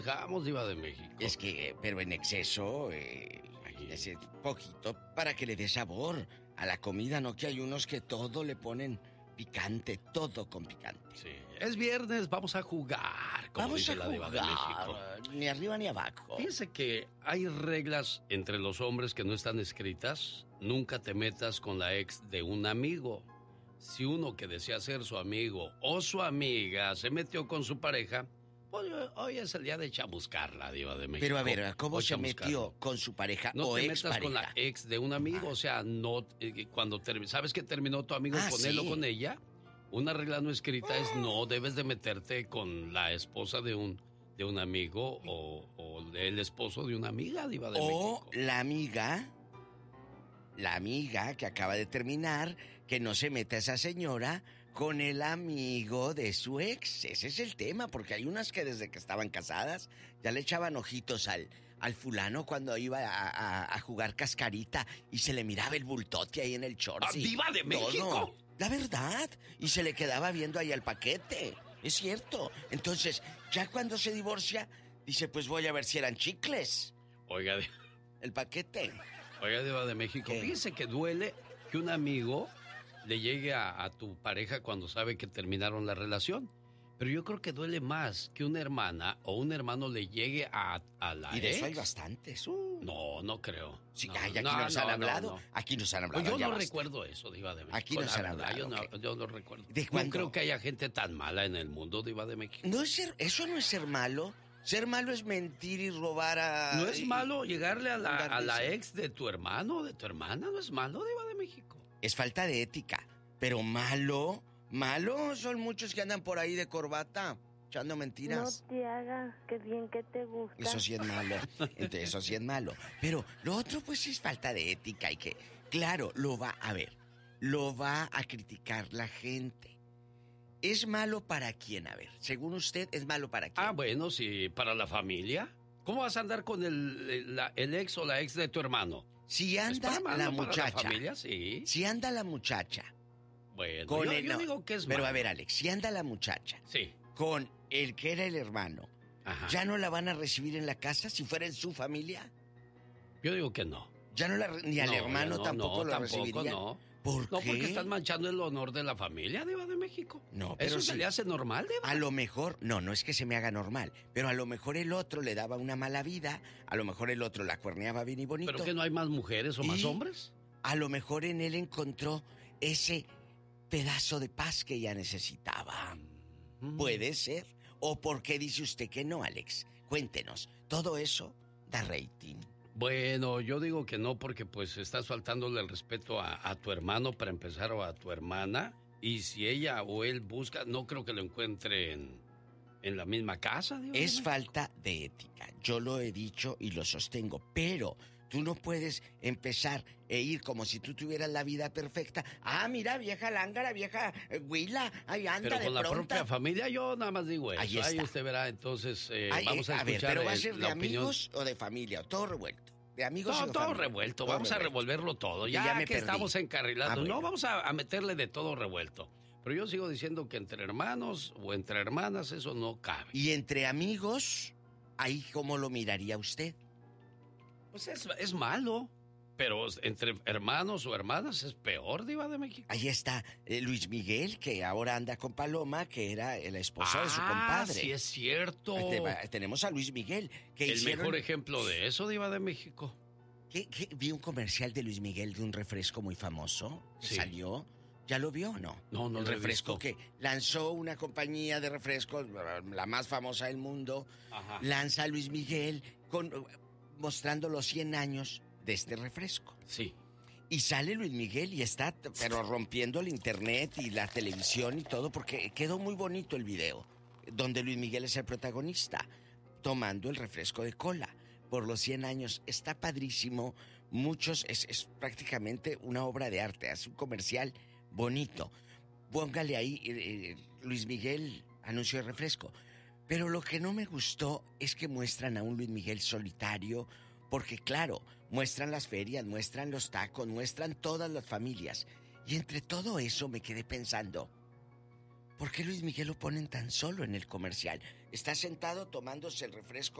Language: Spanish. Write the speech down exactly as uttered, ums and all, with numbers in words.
Dejamos, Diva de México. Es que, pero en exceso, eh, ese poquito para que le dé sabor a la comida, no que hay unos que todo le ponen picante, todo con picante. Sí, es viernes, vamos a jugar, como vamos dice a la jugar, Diva de México. Ni arriba ni abajo. Fíjense que hay reglas entre los hombres que no están escritas. Nunca te metas con la ex de un amigo. Si uno que desea ser su amigo o su amiga se metió con su pareja, pues hoy es el día de chamuscarla, Diva de México. Pero a ver, ¿cómo se metió con su pareja no o te ex metas pareja? con la ex de un amigo, o sea, no eh, cuando ter, sabes que terminó tu amigo ah, con él sí. o con ella, una regla no escrita es no debes de meterte con la esposa de un de un amigo o, o el esposo de una amiga, Diva de o México. O la amiga, la amiga que acaba de terminar, que no se meta esa señora con el amigo de su ex. Ese es el tema, porque hay unas que desde que estaban casadas ya le echaban ojitos al, al fulano cuando iba a, a, a jugar cascarita y se le miraba el bultote ahí en el short. ¡Ah, Diva de México! Todo. La verdad. Y se le quedaba viendo ahí al paquete. Es cierto. Entonces, ya cuando se divorcia, dice, pues voy a ver si eran chicles. Oiga, el paquete. Oiga, Diva de México, ¿qué? Fíjese que duele que un amigo le llegue a, a tu pareja cuando sabe que terminaron la relación. Pero yo creo que duele más que una hermana o un hermano le llegue a, a la Y de ex. eso hay bastantes. Uh. No, no creo. Sí, no, ay, aquí no, nos no, han no, hablado. No. Aquí nos han hablado. Pues yo no basta. recuerdo eso, Diva de México. Aquí nos han hablado. Yo no, okay. yo no recuerdo. ¿De no creo que haya gente tan mala en el mundo, Diva de México. No es ser, eso no es ser malo. Ser malo es mentir y robar a... No es y, malo llegarle a la, a la ex de tu hermano o de tu hermana. No es malo, Diva de México. Es falta de ética. Pero malo, malo son muchos que andan por ahí de corbata echando mentiras. No te hagas, que bien que te gusta. Eso sí es malo. Entonces, eso sí es malo. Pero lo otro pues es falta de ética y que, claro, lo va a ver. Lo va a criticar la gente. ¿Es malo para quién? A ver, según usted, ¿es malo para quién? Ah, bueno, sí, para la familia. ¿Cómo vas a andar con el, la, el ex o la ex de tu hermano? Si anda ¿Es para la para muchacha. La familia? Sí. Si anda la muchacha. Bueno, con yo, el, yo no, digo que es Pero malo. a ver, Alex, si anda la muchacha. Sí. Con el que era el hermano. Ajá. ¿Ya no la van a recibir en la casa si fuera en su familia? Yo digo que no. Ya no la... Ni al no, hermano no, tampoco no, lo tampoco, recibirían. No. ¿Por no, qué? porque están manchando el honor de la familia, Diva de México. No, pero ¿Eso sí. se le hace normal, Diva? A lo mejor, no, no es que se me haga normal, pero a lo mejor el otro le daba una mala vida, a lo mejor el otro la cuerneaba bien y bonito. ¿Pero que no hay más mujeres o más hombres? A lo mejor en él encontró ese pedazo de paz que ella necesitaba. Mm. Puede ser. ¿O por qué dice usted que no, Alex? Cuéntenos. Todo eso da rating. Bueno, yo digo que no porque pues estás faltándole el respeto a, a tu hermano para empezar o a tu hermana. Y si ella o él busca, no creo que lo encuentre en, en la misma casa. Dios es Dios. falta de ética. Yo lo he dicho y lo sostengo. Pero tú no puedes empezar e ir como si tú tuvieras la vida perfecta. Ah, mira, vieja lángara, vieja eh, huila, ahí anda Pero de con la pronta. propia familia yo nada más digo eso. Ahí está. Ahí usted verá, entonces eh, Ay, vamos a, a ver, escuchar pero va a el- ser de la opinión. amigos o de familia, o todo revuelto. De amigos Todo, o de todo familia. revuelto, Todo vamos revuelto. a revolverlo todo. Yo Ya, ya me que perdí. estamos encarrilados. Ah, bueno. No, vamos a, a meterle de todo revuelto. Pero yo sigo diciendo que entre hermanos o entre hermanas eso no cabe. Y entre amigos, ahí cómo lo miraría usted. Pues es, es malo. Pero entre hermanos o hermanas es peor, Diva de México. Ahí está eh, Luis Miguel, que ahora anda con Paloma, que era la esposa ah, de su compadre. sí es cierto. Te- tenemos a Luis Miguel, que El hicieron... mejor ejemplo de eso, Diva de México. ¿Qué, qué? Vi un comercial de Luis Miguel de un refresco muy famoso. Sí. Salió. ¿Ya lo vio o no? No, no El lo he refresco visto. que lanzó una compañía de refrescos, la más famosa del mundo. Ajá. Lanza a Luis Miguel con, mostrando los cien años de este refresco. Sí. Y sale Luis Miguel y está, pero rompiendo el internet y la televisión y todo, porque quedó muy bonito el video, donde Luis Miguel es el protagonista, tomando el refresco de cola por los cien años. Está padrísimo. Muchos, es, es prácticamente una obra de arte, es un comercial bonito. Póngale ahí, eh, eh, Luis Miguel, anuncio de refresco. Pero lo que no me gustó es que muestran a un Luis Miguel solitario, porque claro, muestran las ferias, muestran los tacos, muestran todas las familias. Y entre todo eso me quedé pensando, ¿Por qué Luis Miguel lo ponen tan solo en el comercial? Está sentado tomándose el refresco